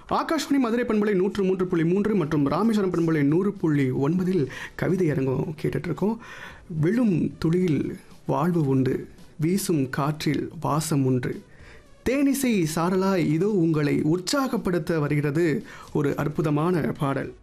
ஆகாஷ்வாணி மதுரை பண்பலை 103.3 மற்றும் ராமேஸ்வரம் பண்பலை 100.9 கவிதை அரங்கம் கேட்டுட்ருக்கோம். விழும் துளியில் வாழ்வு உண்டு, வீசும் காற்றில் வாசம் உண்டு, தேனிசை சாரலாய் இதோ உங்களை உற்சாகப்படுத்த வருகிறது ஒரு அற்புதமான பாடல்.